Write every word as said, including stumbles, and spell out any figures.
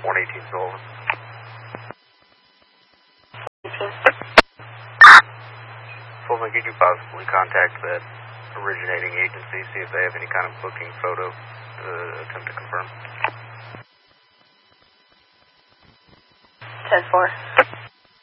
one eighteen Sullivan. Sullivan, could you possibly contact that originating agency, see if they have any kind of booking photo to attempt to confirm? ten four.